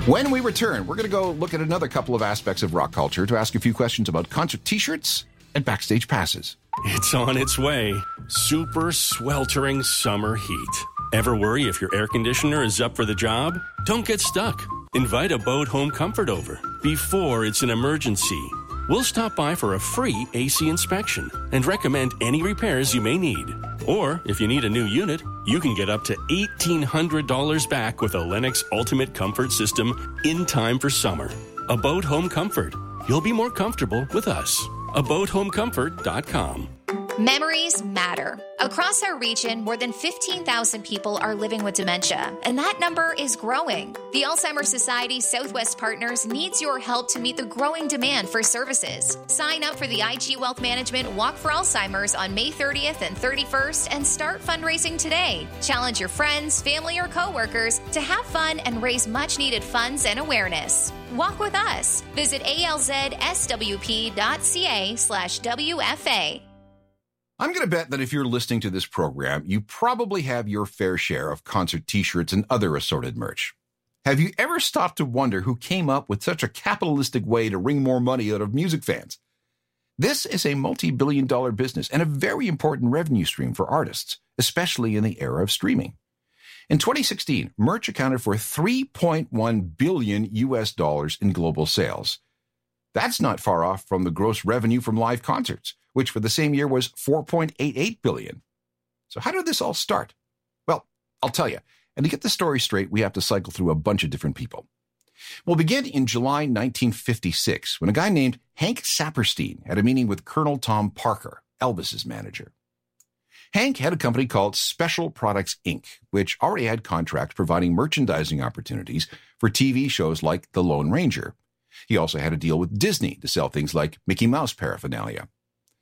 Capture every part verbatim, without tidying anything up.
When we return, we're going to go look at another couple of aspects of rock culture to ask a few questions about concert t-shirts and backstage passes. It's on its way. Super sweltering summer heat. Ever worry if your air conditioner is up for the job? Don't get stuck. Invite Abode Home Comfort over before it's an emergency. We'll stop by for a free A C inspection and recommend any repairs you may need. Or, if you need a new unit, you can get up to eighteen hundred dollars back with a Lennox Ultimate Comfort System in time for summer. Abode Home Comfort. You'll be more comfortable with us. abode home comfort dot com. Memories matter. Across our region, more than fifteen thousand people are living with dementia, and that number is growing. The Alzheimer's Society Southwest Partners needs your help to meet the growing demand for services. Sign up for the I G Wealth Management Walk for Alzheimer's on May thirtieth and thirty-first and start fundraising today. Challenge your friends, family, or coworkers to have fun and raise much-needed funds and awareness. Walk with us. Visit alzswp.ca slash WFA. I'm going to bet that if you're listening to this program, you probably have your fair share of concert t-shirts and other assorted merch. Have you ever stopped to wonder who came up with such a capitalistic way to wring more money out of music fans? This is a multi-billion dollar business and a very important revenue stream for artists, especially in the era of streaming. In twenty sixteen, merch accounted for three point one billion U S dollars in global sales. That's not far off from the gross revenue from live concerts, which for the same year was four point eight eight billion dollars. So how did this all start? Well, I'll tell you. And to get the story straight, we have to cycle through a bunch of different people. We'll begin in July nineteen fifty-six, when a guy named Hank Saperstein had a meeting with Colonel Tom Parker, Elvis's manager. Hank had a company called Special Products, Incorporated, which already had contracts providing merchandising opportunities for T V shows like The Lone Ranger. He also had a deal with Disney to sell things like Mickey Mouse paraphernalia.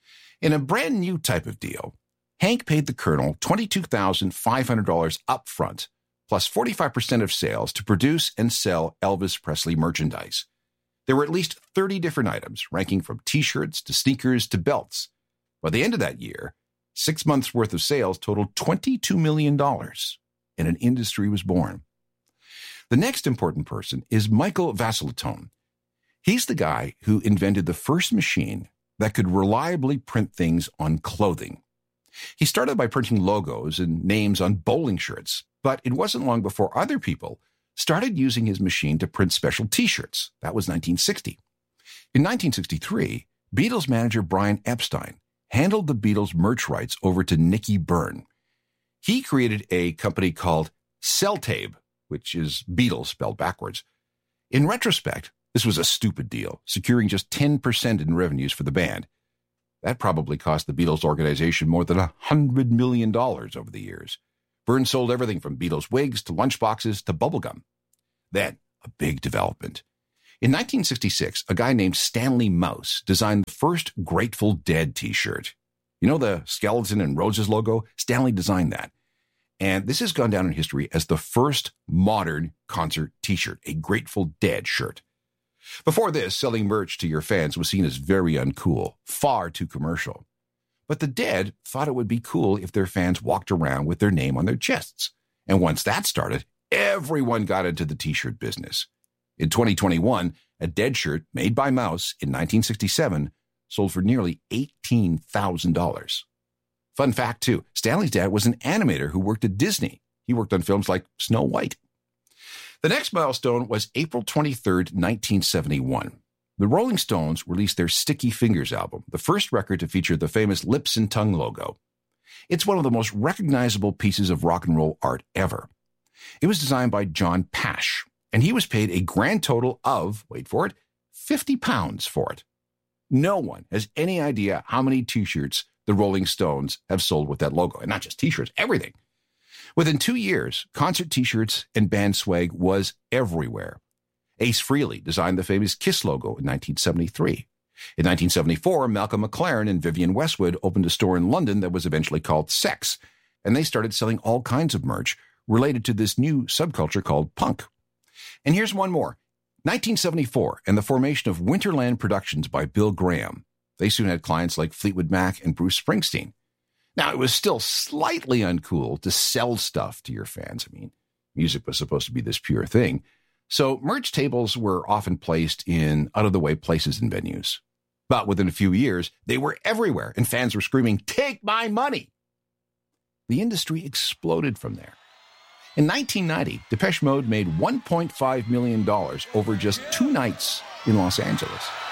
In a brand new type of deal, Hank paid the Colonel twenty-two thousand five hundred dollars up front, plus forty-five percent of sales to produce and sell Elvis Presley merchandise. There were at least thirty different items, ranking from t-shirts to sneakers to belts. By the end of that year, six months' worth of sales totaled twenty-two million dollars, and an industry was born. The next important person is Michael Vassaltone. He's the guy who invented the first machine that could reliably print things on clothing. He started by printing logos and names on bowling shirts, but it wasn't long before other people started using his machine to print special t-shirts. That was nineteen sixty. In nineteen sixty-three, Beatles manager Brian Epstein handled the Beatles merch rights over to Nicky Byrne. He created a company called Celtape, which is Beatles spelled backwards. In retrospect, this was a stupid deal, securing just ten percent in revenues for the band. That probably cost the Beatles organization more than one hundred million dollars over the years. Byrne sold everything from Beatles wigs to lunchboxes to bubblegum. Then, a big development. In nineteen sixty-six, a guy named Stanley Mouse designed the first Grateful Dead t-shirt. You know the skeleton and roses logo? Stanley designed that. And this has gone down in history as the first modern concert t-shirt, a Grateful Dead shirt. Before this, selling merch to your fans was seen as very uncool, far too commercial. But the Dead thought it would be cool if their fans walked around with their name on their chests. And once that started, everyone got into the t-shirt business. In twenty twenty-one, a Dead shirt made by Mouse in nineteen sixty-seven sold for nearly eighteen thousand dollars. Fun fact, too, Stanley's dad was an animator who worked at Disney. He worked on films like Snow White. The next milestone was April twenty-third, nineteen seventy-one. The Rolling Stones released their Sticky Fingers album, the first record to feature the famous lips and tongue logo. It's one of the most recognizable pieces of rock and roll art ever. It was designed by John Pash, and he was paid a grand total of, wait for it, fifty pounds for it. No one has any idea how many t-shirts the Rolling Stones have sold with that logo, and not just t-shirts, everything. Within two years, concert t-shirts and band swag was everywhere. Ace Frehley designed the famous Kiss logo in nineteen seventy-three. In nineteen seventy-four, Malcolm McLaren and Vivienne Westwood opened a store in London that was eventually called Sex, and they started selling all kinds of merch related to this new subculture called punk. And here's one more. nineteen seventy-four, and the formation of Winterland Productions by Bill Graham. They soon had clients like Fleetwood Mac and Bruce Springsteen. Now, it was still slightly uncool to sell stuff to your fans. I mean, music was supposed to be this pure thing. So merch tables were often placed in out-of-the-way places and venues. But within a few years, they were everywhere, and fans were screaming, "Take my money!" The industry exploded from there. In nineteen ninety, Depeche Mode made one point five million dollars over just two nights in Los Angeles.